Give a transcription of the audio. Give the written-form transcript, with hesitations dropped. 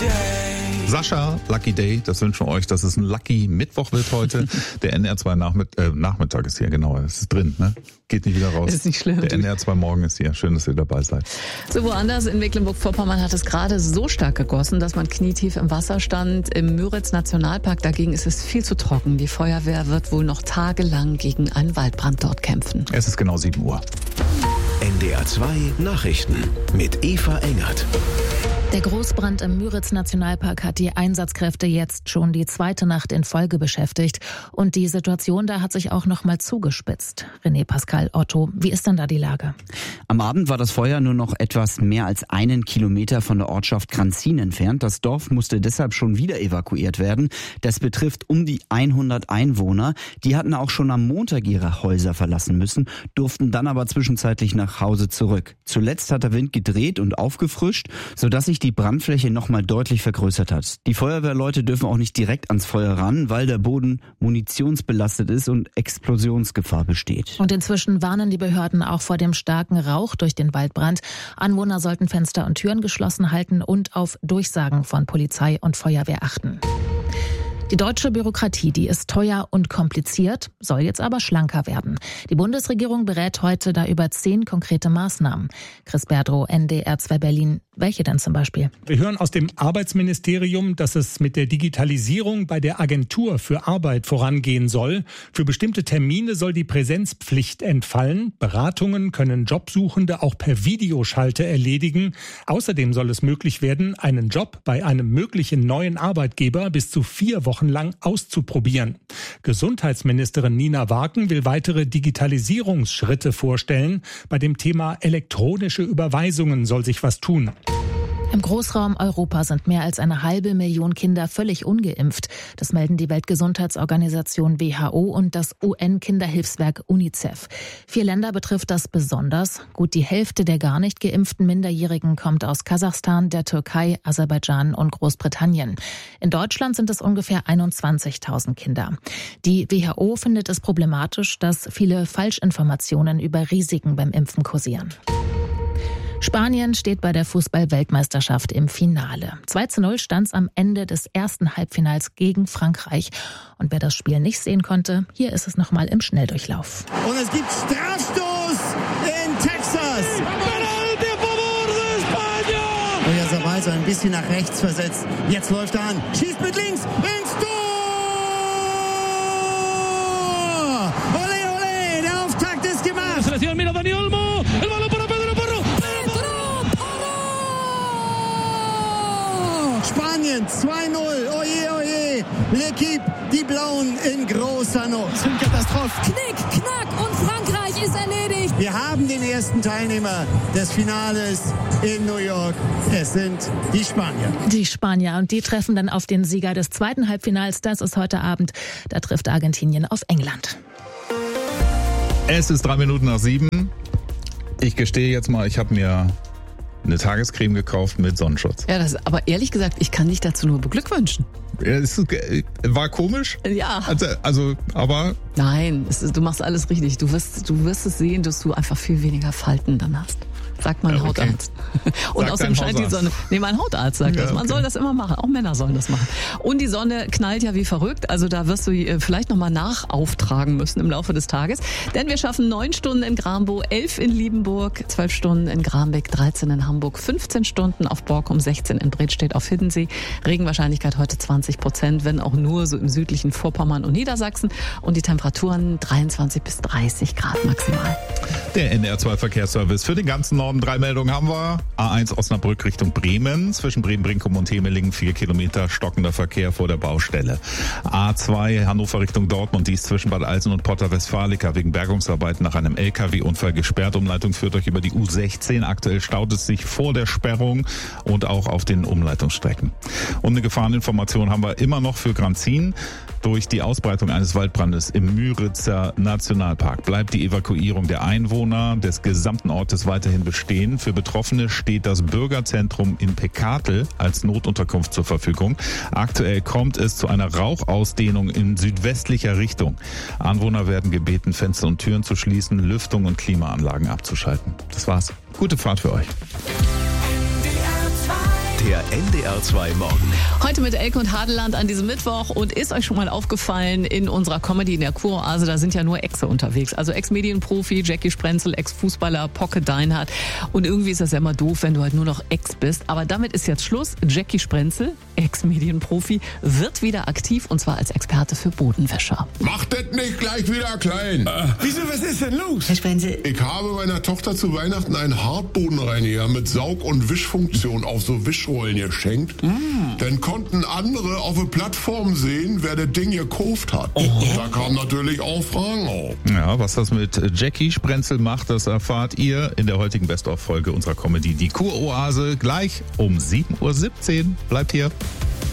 Sascha, Lucky Day, das wünschen wir euch, dass es ein Lucky Mittwoch wird heute. Der NR2 Nachmittag ist hier, genau, es ist drin, ne? Geht nicht wieder raus. Das ist nicht schlimm. Der NR2 Morgen ist hier, schön, dass ihr dabei seid. So, woanders in Mecklenburg-Vorpommern hat es gerade so stark gegossen, dass man knietief im Wasser stand. Im Müritz-Nationalpark dagegen ist es viel zu trocken. Die Feuerwehr wird wohl noch tagelang gegen einen Waldbrand dort kämpfen. Es ist genau 7 Uhr. NDR2 Nachrichten mit Eva Engert. Der Großbrand im Müritz-Nationalpark hat die Einsatzkräfte jetzt schon die zweite Nacht in Folge beschäftigt. Und die Situation da hat sich auch noch mal zugespitzt. René Pascal Otto, wie ist denn da die Lage? Am Abend war das Feuer nur noch etwas mehr als 1 Kilometer von der Ortschaft Kranzin entfernt. Das Dorf musste deshalb schon wieder evakuiert werden. Das betrifft um die 100 Einwohner. Die hatten auch schon am Montag ihre Häuser verlassen müssen, durften dann aber zwischenzeitlich nach Hause zurück. Zuletzt hat der Wind gedreht und aufgefrischt, sodass sich die Brandfläche nochmal deutlich vergrößert hat. Die Feuerwehrleute dürfen auch nicht direkt ans Feuer ran, weil der Boden munitionsbelastet ist und Explosionsgefahr besteht. Und inzwischen warnen die Behörden auch vor dem starken Rauch durch den Waldbrand. Anwohner sollten Fenster und Türen geschlossen halten und auf Durchsagen von Polizei und Feuerwehr achten. Die deutsche Bürokratie, die ist teuer und kompliziert, soll jetzt aber schlanker werden. Die Bundesregierung berät heute da über 10 konkrete Maßnahmen. Chris Berdrow, NDR2 Berlin. Welche denn zum Beispiel? Wir hören aus dem Arbeitsministerium, dass es mit der Digitalisierung bei der Agentur für Arbeit vorangehen soll. Für bestimmte Termine soll die Präsenzpflicht entfallen. Beratungen können Jobsuchende auch per Videoschalte erledigen. Außerdem soll es möglich werden, einen Job bei einem möglichen neuen Arbeitgeber bis zu 4 Wochen lang auszuprobieren. Gesundheitsministerin Nina Waken will weitere Digitalisierungsschritte vorstellen. Bei dem Thema elektronische Überweisungen soll sich was tun. Im Großraum Europa sind mehr als 500.000 Kinder völlig ungeimpft. Das melden die Weltgesundheitsorganisation WHO und das UN-Kinderhilfswerk UNICEF. 4 Länder betrifft das besonders. Gut die Hälfte der gar nicht geimpften Minderjährigen kommt aus Kasachstan, der Türkei, Aserbaidschan und Großbritannien. In Deutschland sind es ungefähr 21.000 Kinder. Die WHO findet es problematisch, dass viele Falschinformationen über Risiken beim Impfen kursieren. Spanien steht bei der Fußball-Weltmeisterschaft im Finale. 2:0 stand es am Ende des ersten Halbfinals gegen Frankreich. Und wer das Spiel nicht sehen konnte, hier ist es nochmal im Schnelldurchlauf. Und es gibt Strafstoß in Texas. Und jetzt dabei so ein bisschen nach rechts versetzt. Jetzt läuft er an. Schießt mit links ins Tor. Ole, ole, der Auftakt ist gemacht. Spanien 2:0, oje, oje, L'Équipe, die Blauen in großer Not. Katastrophe. Knick, knack und Frankreich ist erledigt. Wir haben den ersten Teilnehmer des Finales in New York. Es sind die Spanier. Die Spanier, und die treffen dann auf den Sieger des zweiten Halbfinals. Das ist heute Abend. Da trifft Argentinien auf England. Es ist 7:03. Ich gestehe jetzt mal, ich habe mir eine Tagescreme gekauft mit Sonnenschutz. Ja, aber ehrlich gesagt, ich kann dich dazu nur beglückwünschen. Ja, war komisch? Ja. Aber... Nein, du machst alles richtig. Du wirst es sehen, dass du einfach viel weniger Falten dann hast. Sagt mein Hautarzt. Und außerdem scheint die Sonne... Nee, mein Hautarzt sagt das. Man soll das immer machen. Auch Männer sollen das machen. Und die Sonne knallt ja wie verrückt. Also da wirst du vielleicht nochmal nachauftragen müssen im Laufe des Tages. Denn wir schaffen 9 Stunden in Grambow, 11 in Liebenburg, 12 Stunden in Grambeck, 13 in Hamburg, 15 Stunden auf Borkum, 16 in Bredstedt auf Hiddensee. Regenwahrscheinlichkeit heute 20%, wenn auch nur so im südlichen Vorpommern und Niedersachsen. Und die Temperaturen 23 bis 30 Grad maximal. Der NR2 Verkehrsservice für den ganzen Norden. 3 Meldungen haben wir. A1 Osnabrück Richtung Bremen. Zwischen Bremen-Brinkum und Hemelingen 4 Kilometer stockender Verkehr vor der Baustelle. A2 Hannover Richtung Dortmund. Die ist zwischen Bad Alsen und Porta Westfalica wegen Bergungsarbeiten nach einem LKW-Unfall gesperrt. Umleitung führt euch über die U16. Aktuell staut es sich vor der Sperrung und auch auf den Umleitungsstrecken. Und eine Gefahreninformation haben wir immer noch für Kranzin. Durch die Ausbreitung eines Waldbrandes im Müritzer Nationalpark bleibt die Evakuierung der Einwohner des gesamten Ortes weiterhin bestehen. Für Betroffene steht das Bürgerzentrum in Pekatel als Notunterkunft zur Verfügung. Aktuell kommt es zu einer Rauchausdehnung in südwestlicher Richtung. Anwohner werden gebeten, Fenster und Türen zu schließen, Lüftung und Klimaanlagen abzuschalten. Das war's. Gute Fahrt für euch. Der NDR2 Morgen. Heute mit Elke und Hadeland an diesem Mittwoch. Und ist euch schon mal aufgefallen, in unserer Comedy in der Kuroase, da sind ja nur Exe unterwegs. Also Ex-Medienprofi, Jackie Sprenzel, Ex-Fußballer, Pocke Deinhardt. Und irgendwie ist das ja immer doof, wenn du halt nur noch Ex bist. Aber damit ist jetzt Schluss. Jackie Sprenzel, Ex-Medienprofi, wird wieder aktiv und zwar als Experte für Bodenwäscher. Macht das nicht gleich wieder klein. Wieso, was ist denn los? Herr Sprenzel. Ich habe meiner Tochter zu Weihnachten einen Hartbodenreiniger mit Saug- und Wischfunktion auf so Wischrollen geschenkt. Dann konnten andere auf der Plattform sehen, wer das Ding gekauft hat. Da kamen natürlich auch Fragen auf. Ja, was das mit Jackie Sprenzel macht, das erfahrt ihr in der heutigen Best-of-Folge unserer Comedy Die Kuroase gleich um 7:17 Uhr. Bleibt hier.